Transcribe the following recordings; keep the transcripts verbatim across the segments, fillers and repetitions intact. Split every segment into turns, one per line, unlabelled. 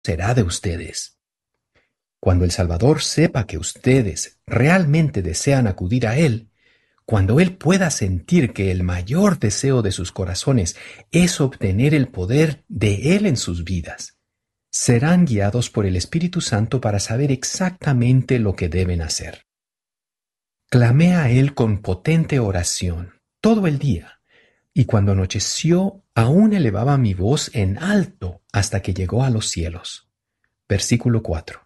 será de ustedes. Cuando el Salvador sepa que ustedes realmente desean acudir a Él, cuando Él pueda sentir que el mayor deseo de sus corazones es obtener el poder de Él en sus vidas, serán guiados por el Espíritu Santo para saber exactamente lo que deben hacer. Clamé a Él con potente oración todo el día, y cuando anocheció aún elevaba mi voz en alto hasta que llegó a los cielos. Versículo cuatro.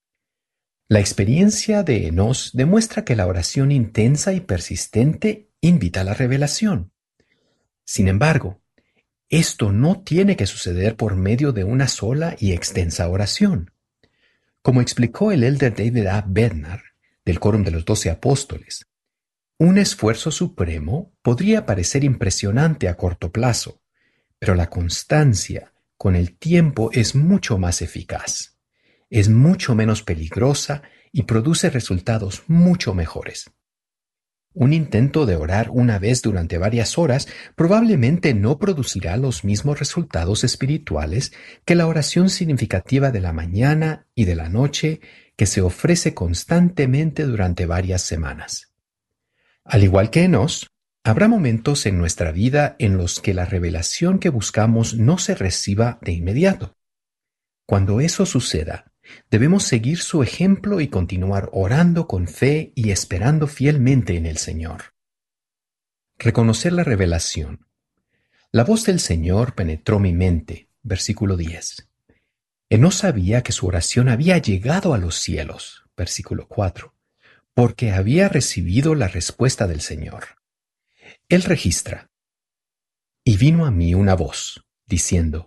La experiencia de Enós demuestra que la oración intensa y persistente invita a la revelación. Sin embargo, esto no tiene que suceder por medio de una sola y extensa oración. Como explicó el elder David A. Bednar, del Quórum de los Doce Apóstoles, un esfuerzo supremo podría parecer impresionante a corto plazo, pero la constancia con el tiempo es mucho más eficaz, es mucho menos peligrosa y produce resultados mucho mejores. Un intento de orar una vez durante varias horas probablemente no producirá los mismos resultados espirituales que la oración significativa de la mañana y de la noche que se ofrece constantemente durante varias semanas. Al igual que Enós, habrá momentos en nuestra vida en los que la revelación que buscamos no se reciba de inmediato. Cuando eso suceda, debemos seguir su ejemplo y continuar orando con fe y esperando fielmente en el Señor. Reconocer la revelación. La voz del Señor penetró mi mente. Versículo diez. Enós sabía que su oración había llegado a los cielos. Versículo cuatro. Porque había recibido la respuesta del Señor. Él registra. Y vino a mí una voz, diciendo,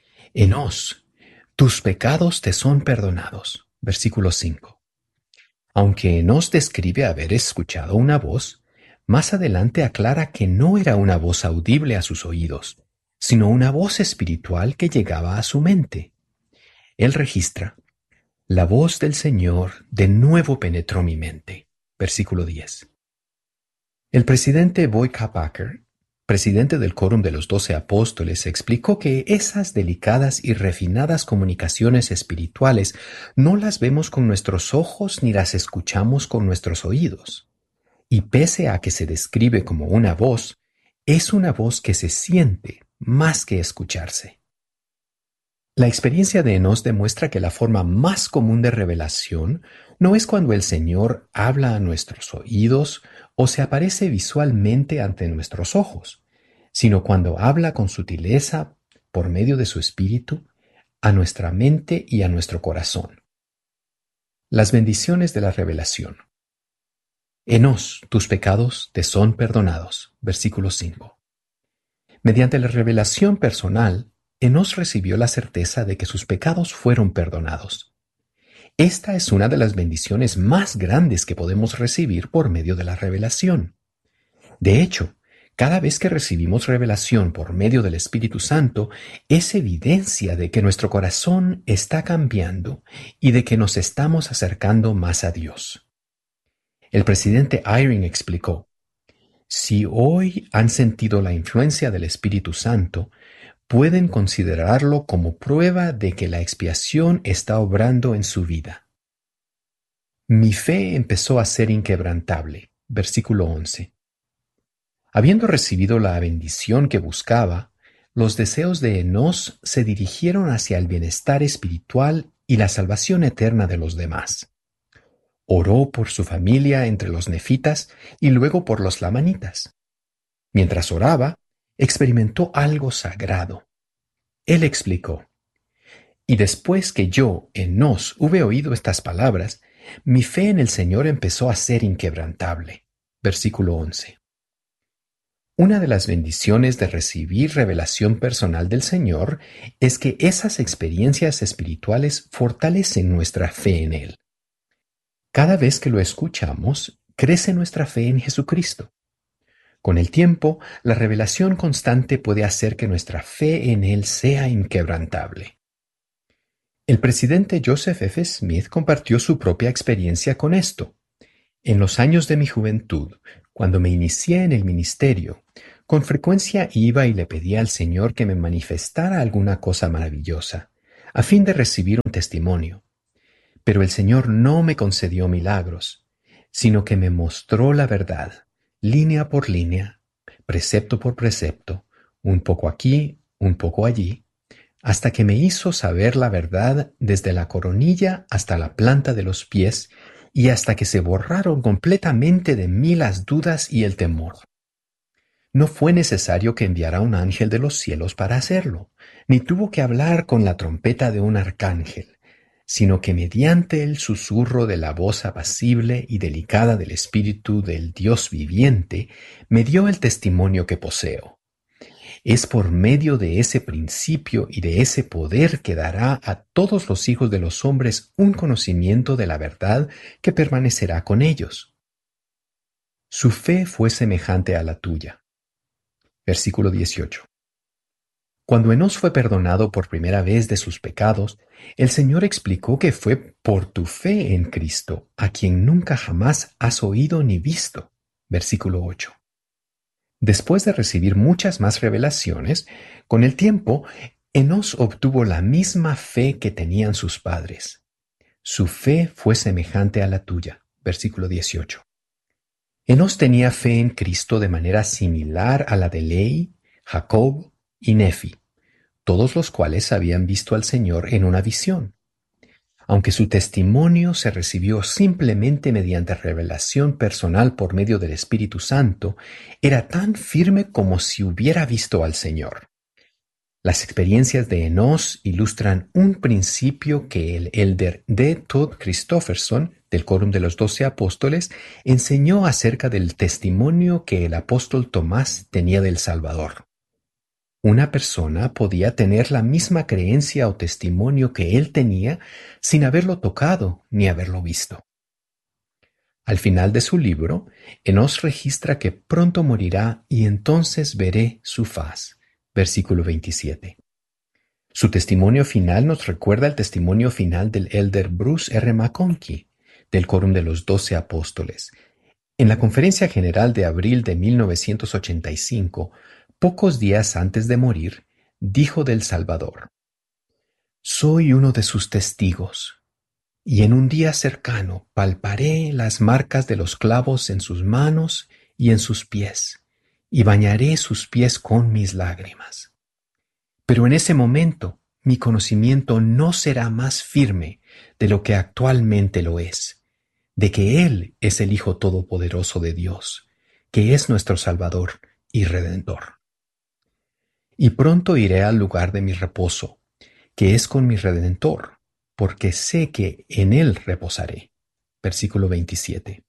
Enós, tus pecados te son perdonados. Versículo cinco. Aunque Enós describe haber escuchado una voz, más adelante aclara que no era una voz audible a sus oídos, sino una voz espiritual que llegaba a su mente. Él registra, la voz del Señor de nuevo penetró mi mente. Versículo diez. El presidente Boyka Packer, presidente del Quórum de los Doce Apóstoles, explicó que esas delicadas y refinadas comunicaciones espirituales no las vemos con nuestros ojos ni las escuchamos con nuestros oídos. Y pese a que se describe como una voz, es una voz que se siente más que escucharse. La experiencia de Enós demuestra que la forma más común de revelación no es cuando el Señor habla a nuestros oídos o se aparece visualmente ante nuestros ojos, sino cuando habla con sutileza por medio de su Espíritu a nuestra mente y a nuestro corazón. Las bendiciones de la revelación. Enós, tus pecados te son perdonados. Versículo cinco. Mediante la revelación personal, Enós recibió la certeza de que sus pecados fueron perdonados. Esta es una de las bendiciones más grandes que podemos recibir por medio de la revelación. De hecho, cada vez que recibimos revelación por medio del Espíritu Santo, es evidencia de que nuestro corazón está cambiando y de que nos estamos acercando más a Dios. El presidente Eyring explicó, si hoy han sentido la influencia del Espíritu Santo, pueden considerarlo como prueba de que la expiación está obrando en su vida. Mi fe empezó a ser inquebrantable. Versículo once. Habiendo recibido la bendición que buscaba, los deseos de Enós se dirigieron hacia el bienestar espiritual y la salvación eterna de los demás. Oró por su familia entre los nefitas y luego por los lamanitas. Mientras oraba, experimentó algo sagrado. Él explicó, y después que yo, Enós, hube oído estas palabras, mi fe en el Señor empezó a ser inquebrantable. Versículo once. Una de las bendiciones de recibir revelación personal del Señor es que esas experiencias espirituales fortalecen nuestra fe en Él. Cada vez que lo escuchamos, crece nuestra fe en Jesucristo. Con el tiempo, la revelación constante puede hacer que nuestra fe en Él sea inquebrantable. El presidente Joseph F. Smith compartió su propia experiencia con esto. En los años de mi juventud, cuando me inicié en el ministerio, con frecuencia iba y le pedía al Señor que me manifestara alguna cosa maravillosa, a fin de recibir un testimonio. Pero el Señor no me concedió milagros, sino que me mostró la verdad, línea por línea, precepto por precepto, un poco aquí, un poco allí, hasta que me hizo saber la verdad desde la coronilla hasta la planta de los pies, y hasta que se borraron completamente de mí las dudas y el temor. No fue necesario que enviara un ángel de los cielos para hacerlo, ni tuvo que hablar con la trompeta de un arcángel, sino que mediante el susurro de la voz apacible y delicada del Espíritu del Dios viviente, me dio el testimonio que poseo. Es por medio de ese principio y de ese poder que dará a todos los hijos de los hombres un conocimiento de la verdad que permanecerá con ellos. Su fe fue semejante a la tuya. Versículo dieciocho. Cuando Enós fue perdonado por primera vez de sus pecados, el Señor explicó que fue por tu fe en Cristo, a quien nunca jamás has oído ni visto. Versículo ocho. Después de recibir muchas más revelaciones, con el tiempo, Enós obtuvo la misma fe que tenían sus padres. Su fe fue semejante a la tuya. Versículo dieciocho. Enós tenía fe en Cristo de manera similar a la de Lei, Jacob y Nefi, todos los cuales habían visto al Señor en una visión. Aunque su testimonio se recibió simplemente mediante revelación personal por medio del Espíritu Santo, era tan firme como si hubiera visto al Señor. Las experiencias de Enós ilustran un principio que el elder D. Todd Christofferson, del Quórum de los Doce Apóstoles, enseñó acerca del testimonio que el apóstol Tomás tenía del Salvador. Una persona podía tener la misma creencia o testimonio que él tenía sin haberlo tocado ni haberlo visto. Al final de su libro, Enós registra que pronto morirá y entonces veré su faz. Versículo veintisiete. Su testimonio final nos recuerda el testimonio final del elder Bruce R. McConkie, del Quórum de los Doce Apóstoles. En la Conferencia General de abril de mil novecientos ochenta y cinco, pocos días antes de morir, dijo del Salvador: «Soy uno de sus testigos, y en un día cercano palparé las marcas de los clavos en sus manos y en sus pies, y bañaré sus pies con mis lágrimas. Pero en ese momento mi conocimiento no será más firme de lo que actualmente lo es, de que Él es el Hijo Todopoderoso de Dios, que es nuestro Salvador y Redentor. Y pronto iré al lugar de mi reposo, que es con mi Redentor, porque sé que en Él reposaré». Versículo veintisiete.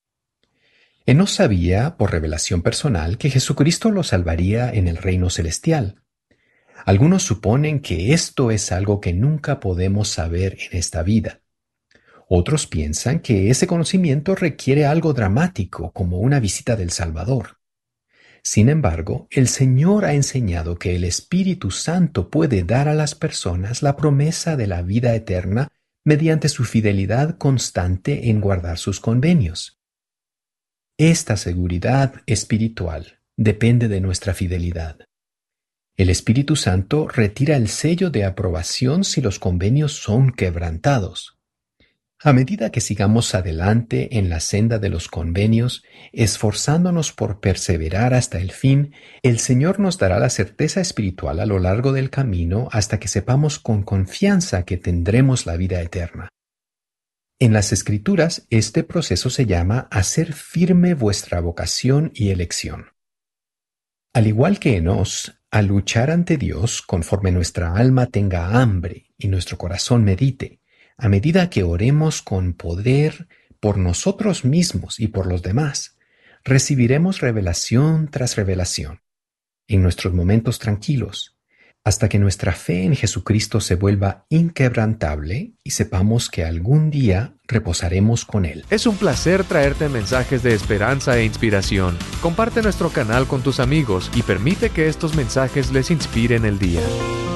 Enós sabía, por revelación personal, que Jesucristo lo salvaría en el reino celestial. Algunos suponen que esto es algo que nunca podemos saber en esta vida. Otros piensan que ese conocimiento requiere algo dramático, como una visita del Salvador. Sin embargo, el Señor ha enseñado que el Espíritu Santo puede dar a las personas la promesa de la vida eterna mediante su fidelidad constante en guardar sus convenios. Esta seguridad espiritual depende de nuestra fidelidad. El Espíritu Santo retira el sello de aprobación si los convenios son quebrantados. A medida que sigamos adelante en la senda de los convenios, esforzándonos por perseverar hasta el fin, el Señor nos dará la certeza espiritual a lo largo del camino hasta que sepamos con confianza que tendremos la vida eterna. En las Escrituras, este proceso se llama hacer firme vuestra vocación y elección. Al igual que Enós, al luchar ante Dios, conforme nuestra alma tenga hambre y nuestro corazón medite, a medida que oremos con poder por nosotros mismos y por los demás, recibiremos revelación tras revelación, en nuestros momentos tranquilos, hasta que nuestra fe en Jesucristo se vuelva inquebrantable y sepamos que algún día reposaremos con Él.
Es un placer traerte mensajes de esperanza e inspiración. Comparte nuestro canal con tus amigos y permite que estos mensajes les inspiren el día.